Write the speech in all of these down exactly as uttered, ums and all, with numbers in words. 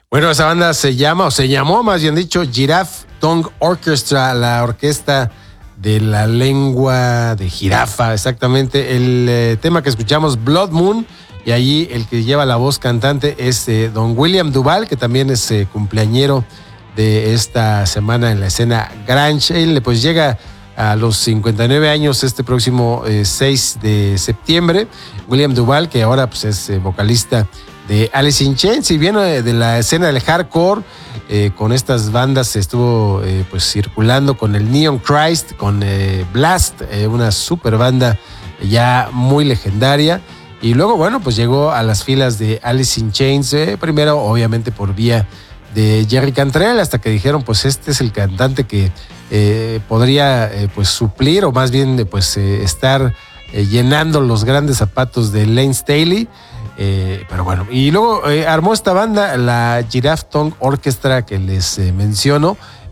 Bueno, esa banda se llama, o se llamó más bien dicho, Giraffe Tongue Orchestra, la orquesta de la lengua de jirafa, exactamente. El eh, tema que escuchamos, Blood Moon, y allí el que lleva la voz cantante es eh, don William Duval, que también es eh, cumpleañero de esta semana en la escena grunge. Él pues llega a los cincuenta y nueve años este próximo eh, seis de septiembre. William Duval, que ahora pues, es eh, vocalista de Alice in Chains y viene de, de la escena del hardcore. Eh, con estas bandas estuvo eh, pues circulando con el Neon Christ, con eh, Blast, eh, una super banda ya muy legendaria. Y luego, bueno, pues llegó a las filas de Alice in Chains, eh, primero obviamente por vía de Jerry Cantrell, hasta que dijeron, pues este es el cantante que eh, podría eh, pues suplir, o más bien pues eh, estar eh, llenando los grandes zapatos de Lane Staley. Eh, pero bueno, y luego eh, armó esta banda, la Giraffe Tongue Orchestra que les eh, menciono.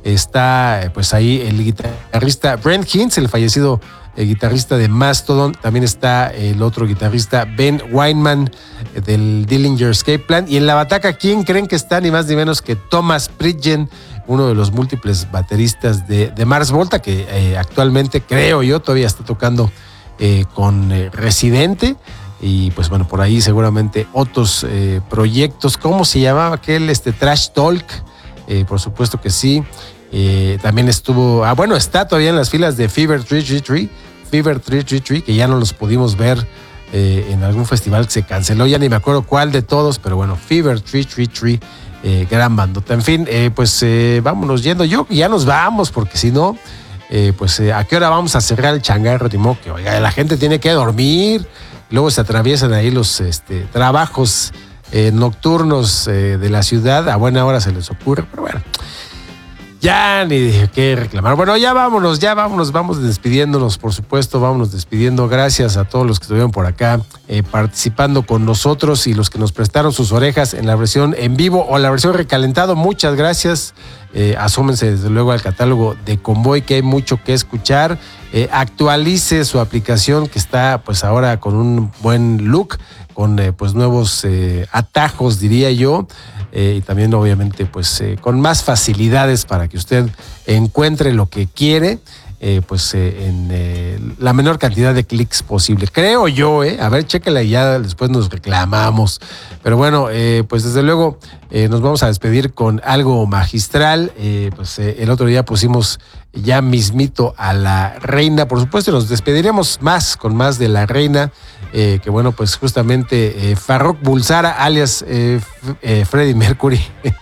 Está eh, pues ahí el guitarrista Brent Hintz, el fallecido eh, guitarrista de Mastodon. También está el otro guitarrista Ben Weinman eh, del Dillinger Escape Plan. Y en la bataca, ¿quién creen que está? Ni más ni menos que Thomas Pridgen, uno de los múltiples bateristas de, de Mars Volta, que eh, actualmente, creo yo, todavía está tocando eh, con eh, Residente. Y pues bueno, por ahí seguramente otros eh, proyectos. ¿Cómo se llamaba aquel? Este Trash Talk. Eh, por supuesto que sí. Eh, también estuvo, ah bueno, está todavía en las filas de Fever trescientos treinta y tres, Fever trescientos treinta y tres, que ya no los pudimos ver eh, en algún festival que se canceló, ya ni me acuerdo cuál de todos, pero bueno, Fever trescientos treinta y tres, eh, gran bandota. En fin, eh, pues eh, vámonos yendo, yo ya nos vamos, porque si no, eh, pues eh, a qué hora vamos a cerrar el changarro, Timo, que oiga, la gente tiene que dormir, luego se atraviesan ahí los este, trabajos eh, nocturnos eh, de la ciudad, a buena hora se les ocurre, pero bueno. Ya ni de qué reclamar. Bueno, ya vámonos, ya vámonos, vamos despidiéndonos, por supuesto, vámonos despidiendo. Gracias a todos los que estuvieron por acá eh, participando con nosotros y los que nos prestaron sus orejas en la versión en vivo o la versión recalentado. Muchas gracias. Eh, asómense desde luego al catálogo de Convoy, que hay mucho que escuchar. Eh, actualice su aplicación, que está pues ahora con un buen look, con eh, pues nuevos eh, atajos, diría yo. Eh, y también obviamente pues eh, con más facilidades para que usted encuentre lo que quiere eh, pues eh, en eh, la menor cantidad de clics posible, creo yo, eh. A ver, chéquela y ya después nos reclamamos. Pero bueno, eh, pues desde luego eh, nos vamos a despedir con algo magistral. Eh, pues eh, el otro día pusimos ya mismito a la reina, por supuesto, y nos despediremos más con más de la reina. Eh, que bueno, pues justamente eh, Farrokh Bulsara, alias eh, eh, Freddie Mercury,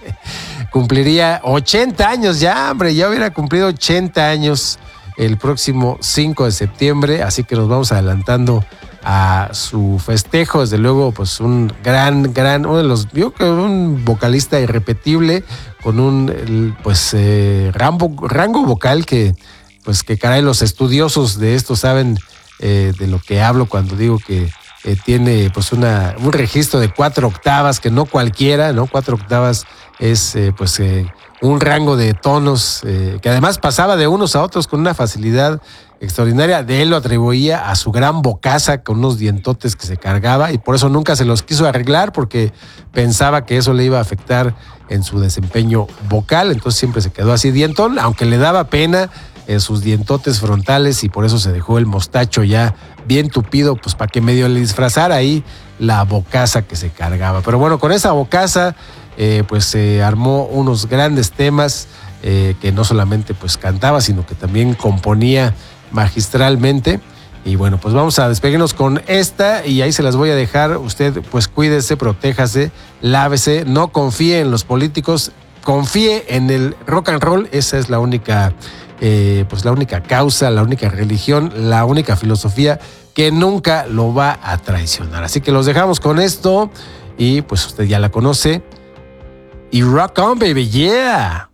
cumpliría ochenta años ya, hombre, ya hubiera cumplido ochenta años el próximo cinco de septiembre, así que nos vamos adelantando a su festejo. Desde luego, pues un gran, gran, uno de los, yo creo que un vocalista irrepetible, con un pues eh, rango, rango vocal que, pues que caray, los estudiosos de esto saben Eh, de lo que hablo cuando digo que eh, tiene pues una, un registro de cuatro octavas, que no cualquiera, ¿no? Cuatro octavas es eh, pues eh, un rango de tonos eh, que además pasaba de unos a otros con una facilidad extraordinaria. De él lo atribuía a su gran bocaza con unos dientotes que se cargaba, y por eso nunca se los quiso arreglar, porque pensaba que eso le iba a afectar en su desempeño vocal. Entonces siempre se quedó así dientón, aunque le daba pena en sus dientotes frontales, y por eso se dejó el mostacho ya bien tupido, pues para que medio le disfrazara ahí la bocaza que se cargaba. Pero bueno, con esa bocaza eh, pues se eh, armó unos grandes temas eh, que no solamente pues cantaba, sino que también componía magistralmente. Y bueno, pues vamos a despedirnos con esta, y ahí se las voy a dejar. Usted pues cuídese, protéjase, lávese, no confíe en los políticos, confíe en el rock and roll. Esa es la única Eh, pues la única causa, la única religión, la única filosofía que nunca lo va a traicionar. Así que los dejamos con esto, y pues usted ya la conoce. Y rock on, baby, yeah.